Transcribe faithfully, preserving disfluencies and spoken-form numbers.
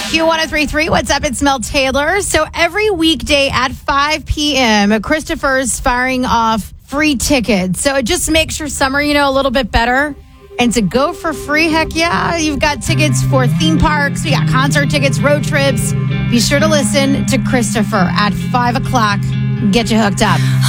Q one oh three point three, what's up? It's Mel Taylor. So every weekday at five p.m., Christopher's firing off free tickets. So it just makes your summer, you know, a little bit better. And to go for free, heck yeah, you've got tickets for theme parks. We got concert tickets, road trips. Be sure to listen to Christopher at five o'clock. Get you hooked up.